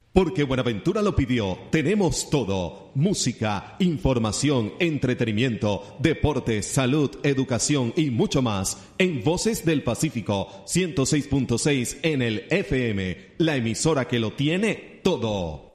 Porque Buenaventura lo pidió, tenemos todo: música, información, entretenimiento, deporte, salud, educación y mucho más en Voces del Pacífico 106.6 en el FM, la emisora que lo tiene todo.